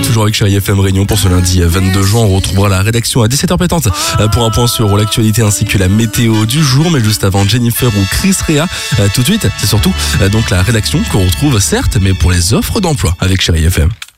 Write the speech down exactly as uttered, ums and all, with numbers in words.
toujours avec Chérie F M Réunion pour ce lundi vingt-deux juin. On retrouvera la rédaction à dix-sept heures pétante pour un point sur l'actualité ainsi que la météo du jour. Mais juste avant, Jennifer ou Chris Rea. Tout de suite, c'est surtout donc la rédaction qu'on retrouve certes, mais pour les offres d'emploi avec Chérie F M.